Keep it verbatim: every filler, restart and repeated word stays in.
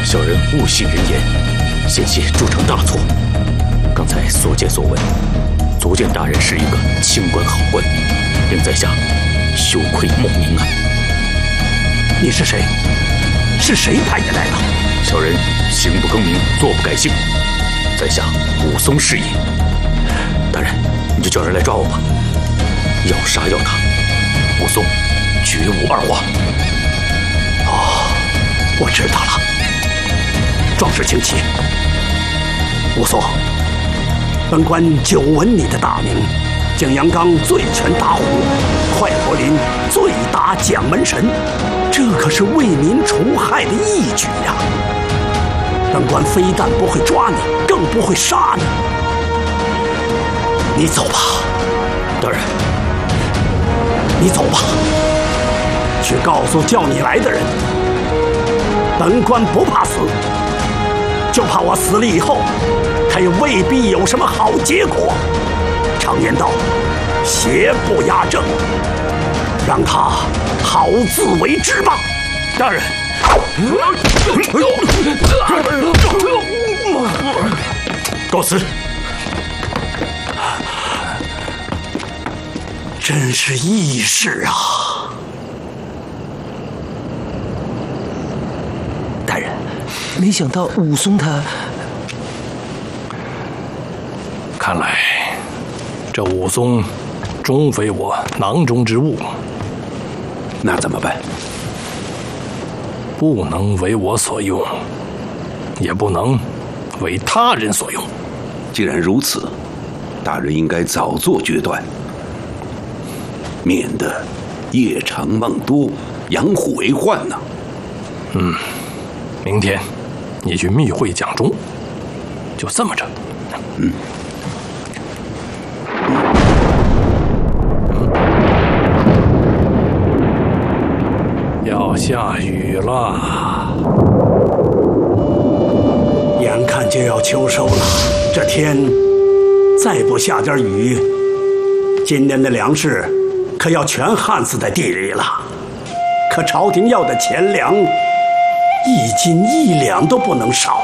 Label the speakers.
Speaker 1: 小人误信人言，险些铸成大错。刚才所见所闻，足见大人是一个清官好官，令在下羞愧莫名啊！
Speaker 2: 你是谁？是谁派你来的？
Speaker 1: 小人行不更名，坐不改姓，在下武松是也。大人，你就叫人来抓我吧，要杀要打，武松绝无二话。
Speaker 2: 哦，我知道了。壮士请起。武松，本官久闻你的大名，景阳冈醉拳打虎，快活林醉打蒋门神，这可是为民除害的义举呀！本官非但不会抓你，更不会杀你。你走吧，
Speaker 1: 大人。
Speaker 2: 你走吧，去告诉叫你来的人，本官不怕死，就怕我死了以后，他也未必有什么好结果。常言道，邪不压正，让他好自为之吧。
Speaker 1: 大人，告辞。
Speaker 2: 真是义士啊！
Speaker 3: 大人，没想到武松他……
Speaker 4: 看来这武松终非我囊中之物。
Speaker 5: 那怎么办？
Speaker 4: 不能为我所用，也不能为他人所用。
Speaker 5: 既然如此，大人应该早做决断，免得夜长梦多，养虎为患呐。
Speaker 4: 嗯，明天你去密会蒋忠，就这么着。
Speaker 5: 嗯。
Speaker 4: 要下雨了，
Speaker 2: 眼看就要秋收了，这天再不下点雨，今年的粮食可要全旱死在地里了。可朝廷要的钱粮，一斤一两都不能少